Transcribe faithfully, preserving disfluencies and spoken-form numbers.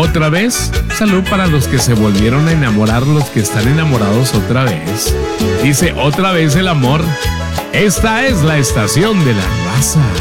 ¿Otra vez? Salud para los que se volvieron a enamorar, los que están enamorados otra vez. Dice, otra vez el amor. Esta es la estación de la raza.